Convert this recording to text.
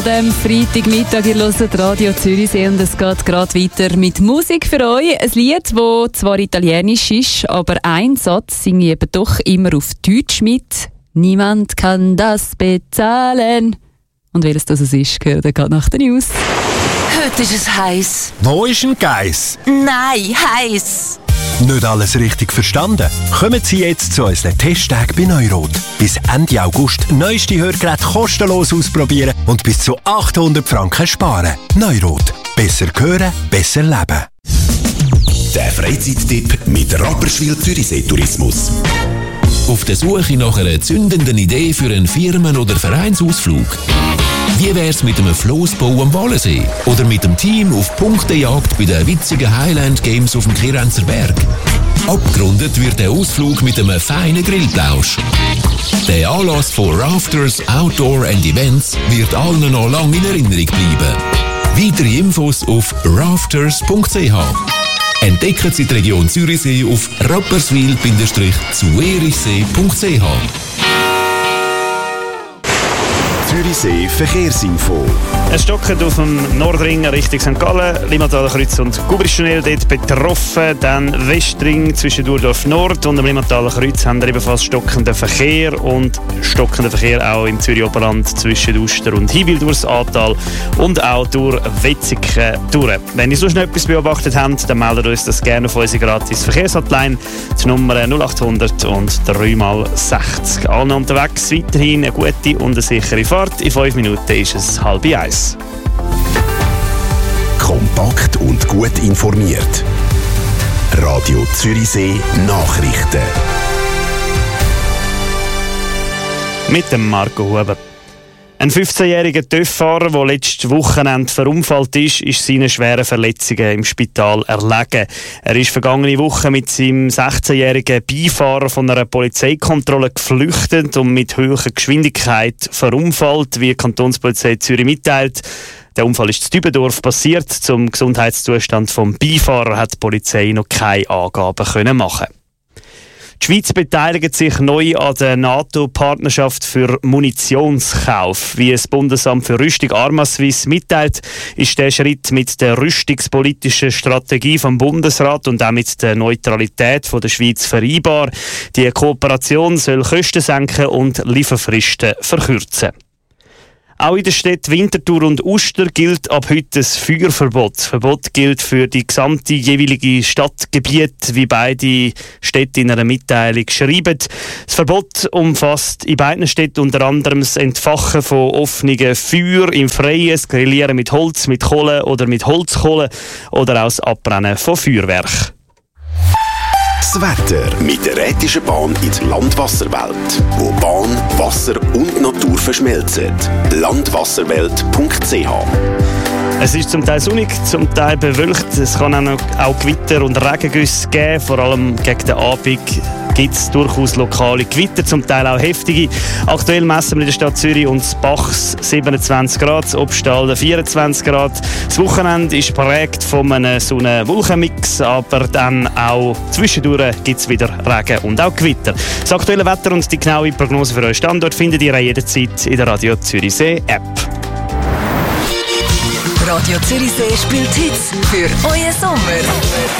Am Freitagmittag, ihr hört Radio Zürichsee und es geht gerade weiter mit Musik für euch. Ein Lied, das zwar italienisch ist, aber ein Satz singe ich eben doch immer auf Deutsch mit. Niemand kann das bezahlen. Und welches das ist, gehört ihr gerade nach den News. Heute ist es heiß. Wo ist ein Geiss? Nein, heiß. Nicht alles richtig verstanden? Kommen Sie jetzt zu unseren Testtagen bei Neurot. Bis Ende August neueste Hörgeräte kostenlos ausprobieren und bis zu 800 Franken sparen. Neurot. Besser hören, besser leben. Der Freizeittipp mit Rapperswil Zürichsee Tourismus. Auf der Suche nach einer zündenden Idee für einen Firmen- oder Vereinsausflug? Wie wär's mit einem Flossbau am Wallensee? Oder mit dem Team auf Punktejagd bei den witzigen Highland Games auf dem Kirenzer Berg? Abgerundet wird der Ausflug mit einem feinen Grillplausch. Der Anlass von Rafters Outdoor and Events wird allen noch lange in Erinnerung bleiben. Weitere Infos auf rafters.ch. Entdecken Sie die Region Zürichsee auf rapperswil-zuerichsee.ch. Zürichsee Verkehrsinfo. Es stockt auf dem Nordring Richtung St. Gallen, Limmathaler Kreuz und Gubrischtunnel dort betroffen. Dann Westring zwischen Durdorf Nord und dem Limmathaler Kreuz haben wir ebenfalls stockenden Verkehr und stockenden Verkehr auch im Zürich-Oberland zwischen Uster und Hibil durchs Ahrtal und auch durch Wetzikon durch. Wenn ihr sonst noch etwas beobachtet habt, dann meldet uns das gerne auf unsere gratis Verkehrshotline, die Nummer 0800 und 3x60. Alle unterwegs, weiterhin eine gute und eine sichere Fahrt. In 5 Minuten ist es 12:30. Kompakt und gut informiert. Radio Zürichsee Nachrichten. Mit dem Marco Huber. Ein 15-jähriger TÜV-Fahrer, der letztes Wochenende verunfallt ist seinen schweren Verletzungen im Spital erlegen. Er ist vergangene Woche mit seinem 16-jährigen Beifahrer von einer Polizeikontrolle geflüchtet und mit hoher Geschwindigkeit verunfallt, wie die Kantonspolizei Zürich mitteilt. Der Unfall ist in Dübendorf passiert. Zum Gesundheitszustand des Beifahrer hat die Polizei noch keine Angaben machen können. Die Schweiz beteiligt sich neu an der NATO-Partnerschaft für Munitionskauf. Wie das Bundesamt für Rüstung Arma-Swiss mitteilt, ist der Schritt mit der rüstungspolitischen Strategie vom Bundesrat und auch mit der Neutralität von der Schweiz vereinbar. Die Kooperation soll Kosten senken und Lieferfristen verkürzen. Auch in den Städten Winterthur und Uster gilt ab heute das Feuerverbot. Das Verbot gilt für die gesamte jeweilige Stadtgebiet, wie beide Städte in einer Mitteilung schreiben. Das Verbot umfasst in beiden Städten unter anderem das Entfachen von offenen Feuer im Freien, das Grillieren mit Holz, mit Kohle oder mit Holzkohle oder auch das Abbrennen von Feuerwerk. Das Wetter mit der Rätischen Bahn in die Landwasserwelt, wo Bahn, Wasser und Natur verschmelzen. Landwasserwelt.ch. Es ist zum Teil sonnig, zum Teil bewölkt. Es kann auch Gewitter und Regengüsse geben. Vor allem gegen den Abend gibt es durchaus lokale Gewitter, zum Teil auch heftige. Aktuell messen wir in der Stadt Zürich und Bachs 27 Grad, das Obstal 24 Grad. Das Wochenende ist geprägt von einem Sonne-Wolken-Mix, aber dann auch zwischendurch gibt es wieder Regen und auch Gewitter. Das aktuelle Wetter und die genaue Prognose für euren Standort findet ihr jederzeit in der Radio Zürichsee App. Radio Zürichsee spielt Hits für euren Sommer.